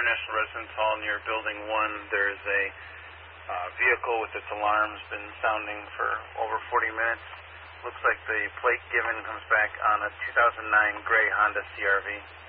International Residence Hall near Building 1. There's a vehicle with its alarms been sounding for over 40 minutes. Looks like the plate given comes back on a 2009 gray Honda CRV.